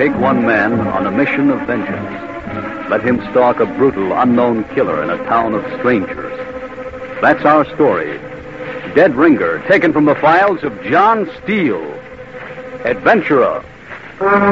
Take one man on a mission of vengeance. Let him stalk a brutal, unknown killer in a town of strangers. That's our story. Dead Ringer, taken from the files of John Steele, adventurer.